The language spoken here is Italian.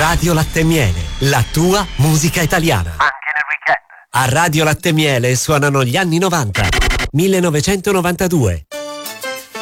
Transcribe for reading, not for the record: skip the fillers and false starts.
Radio Latte e Miele, la tua musica italiana. Anche nel weekend. A Radio Latte e Miele suonano gli anni 90, 1992,